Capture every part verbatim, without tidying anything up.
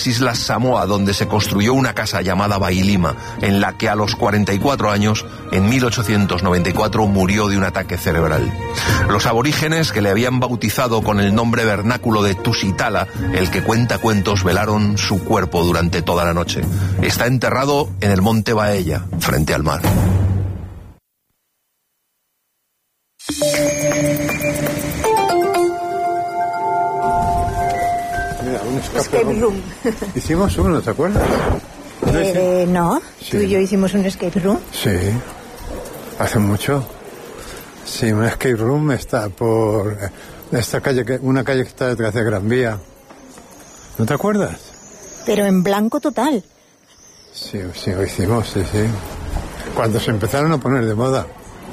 las Islas Samoa, donde se construyó una casa llamada Bailima, en la que a los cuarenta y cuatro años, en mil ochocientos noventa y cuatro, murió de un ataque cerebral. Los aborígenes, que le habían bautizado con el nombre vernáculo de Tusitala, el que cuenta cuentos, velaron su cuerpo durante toda la noche. Está enterrado en el monte Baella, frente al mar. Mira, un escape, escape room. room. Hicimos uno, ¿te acuerdas? Eh, no, sí. Tú y yo hicimos un escape room. Sí, hace mucho. Sí, un escape room está por esta calle, que una calle que está detrás de Gran Vía. ¿No te acuerdas? Pero en blanco total. Sí, sí, lo hicimos, sí, sí. Cuando se empezaron a poner de moda.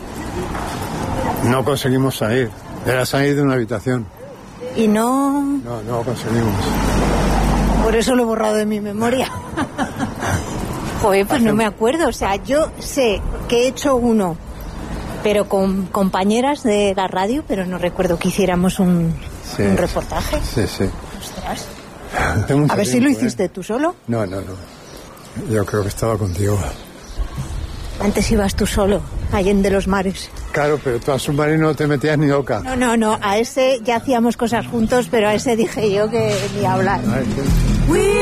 No conseguimos salir. Era salir de una habitación. Y no... No, no lo conseguimos. Por eso lo he borrado de mi memoria. Joder, pues no me acuerdo. O sea, yo sé que he hecho uno, pero con compañeras de la radio, pero no recuerdo que hiciéramos un, sí, un reportaje. Sí, sí. Ostras. A ver si lo hiciste, ¿eh? ¿Tú solo? No, no, no. Yo creo que estaba contigo. Antes ibas tú solo, allende los mares. Claro, pero tú al submarino no te metías ni loca. No, no, no. A ese ya hacíamos cosas juntos, pero a ese dije yo que ni hablar. Ay, sí.